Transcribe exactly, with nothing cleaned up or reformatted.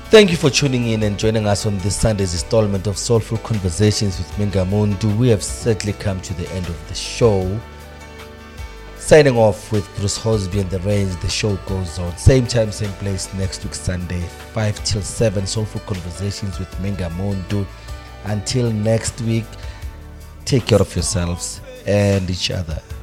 Thank you for tuning in and joining us on this Sunday's installment of Soulful Conversations with Mingamuntu. We have certainly come to the end of the show. Signing off with Bruce Hosby and the Range. The show goes on. Same time, same place next week Sunday, five till seven. Soulful Conversations with Mingamuntu. Until next week, take care of yourselves and each other.